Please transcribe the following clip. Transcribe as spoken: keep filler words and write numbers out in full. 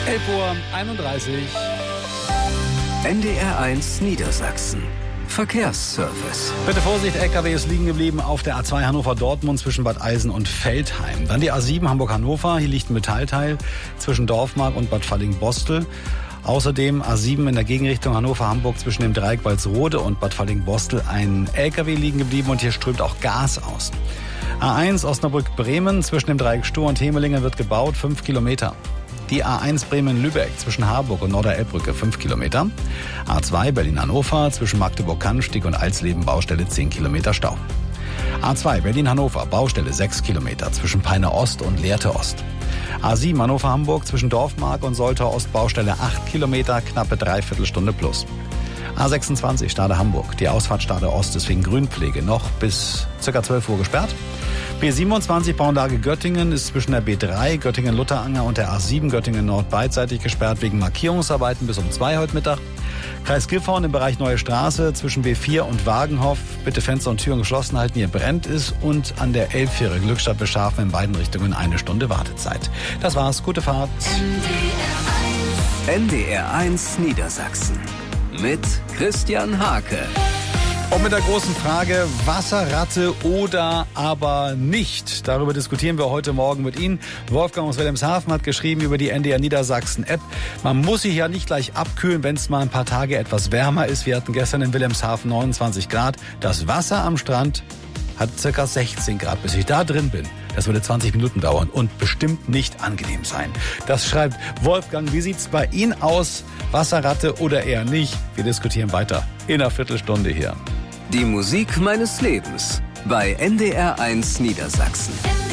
elf Uhr einunddreißig. N D R eins Niedersachsen. Verkehrsservice. Bitte Vorsicht, L K W ist liegen geblieben auf der A zwei Hannover-Dortmund zwischen Bad Eisen und Veltheim. Dann die A sieben Hamburg-Hannover, hier liegt ein Metallteil zwischen Dorfmark und Bad Falling-Bostel. Außerdem A sieben in der Gegenrichtung Hannover-Hamburg zwischen dem Dreieck Walsrode und Bad Falling-Bostel ein L K W liegen geblieben und hier strömt auch Gas aus. A eins Osnabrück-Bremen zwischen dem Dreieck Stur und Hemelingen wird gebaut, fünf Kilometer. Die A eins Bremen-Lübeck zwischen Harburg und Norderelbbrücke fünf Kilometer. A zwei Berlin-Hannover zwischen Magdeburg-Cannstatt und Alsleben Baustelle zehn Kilometer Stau. A zwei Berlin-Hannover Baustelle sechs Kilometer zwischen Peine Ost und Lehrte Ost. A sieben Hannover-Hamburg zwischen Dorfmark und Soltau Ost Baustelle acht Kilometer, knappe Dreiviertelstunde plus. A sechsundzwanzig Stade Hamburg, die Ausfahrt Stade Ost ist wegen Grünpflege noch bis ca. zwölf Uhr gesperrt. B siebenundzwanzig Bauanlage Göttingen ist zwischen der B drei Göttingen-Lutteranger und der A sieben Göttingen-Nord beidseitig gesperrt wegen Markierungsarbeiten bis um zwei heute Mittag. Kreis Gifhorn im Bereich Neue Straße zwischen B vier und Wagenhof. Bitte Fenster und Türen geschlossen halten, hier brennt es. Und an der Elbfähre Glückstadt Beschafen in beiden Richtungen eine Stunde Wartezeit. Das war's, gute Fahrt. N D R eins Niedersachsen mit Christian Hake. Und mit der großen Frage, Wasserratte oder aber nicht. Darüber diskutieren wir heute Morgen mit Ihnen. Wolfgang aus Wilhelmshaven hat geschrieben über die N D R Niedersachsen App. Man muss sich ja nicht gleich abkühlen, wenn es mal ein paar Tage etwas wärmer ist. Wir hatten gestern in Wilhelmshaven neunundzwanzig Grad. Das Wasser am Strand hat circa sechzehn Grad, bis ich da drin bin. Das würde zwanzig Minuten dauern und bestimmt nicht angenehm sein. Das schreibt Wolfgang. Wie sieht's bei Ihnen aus? Wasserratte oder eher nicht? Wir diskutieren weiter in einer Viertelstunde hier. Die Musik meines Lebens bei N D R eins Niedersachsen.